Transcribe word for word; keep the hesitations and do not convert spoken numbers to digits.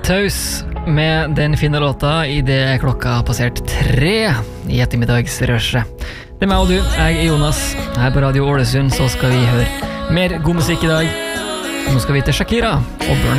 Taus med den fine låta I det klokka har passert tre I ettermiddagsrøsjet. Det er meg og du, jeg er Jonas. Her på Radio Ålesund så skal vi høre mer god musikk I dag. Nå skal vi til Shakira og Burn.